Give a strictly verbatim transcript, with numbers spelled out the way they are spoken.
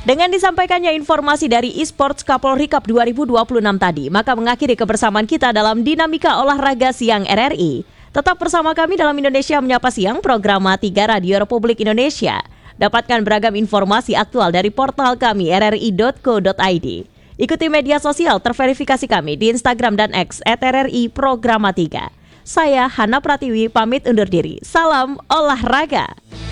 Dengan disampaikannya informasi dari eSports Kapolri Cup dua ribu dua puluh enam tadi, maka mengakhiri kebersamaan kita dalam Dinamika Olahraga Siang R R I. Tetap bersama kami dalam Indonesia Menyapa Siang, program tiga Radio Republik Indonesia. Dapatkan beragam informasi aktual dari portal kami r r i dot co dot i d. Ikuti media sosial terverifikasi kami di Instagram dan X at R R I Programa tiga. Saya Hana Pratiwi pamit undur diri. Salam olahraga.